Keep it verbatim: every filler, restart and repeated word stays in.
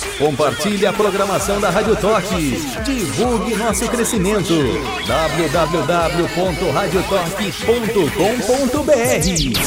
Compartilhe a programação da Rádio Toque. Divulgue nosso crescimento. w w w ponto rádio toque ponto com ponto b r